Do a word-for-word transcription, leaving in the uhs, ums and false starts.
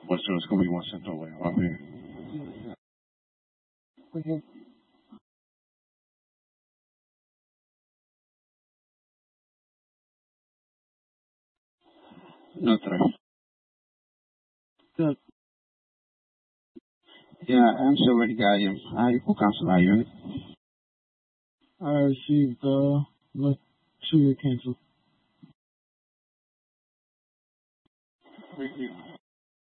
What's so it's gonna be one cent away. Okay. Okay. No tres. Good. Yeah, I'm sorry, guy. I will cancel my unit. I received uh the two year cancel. Thank you.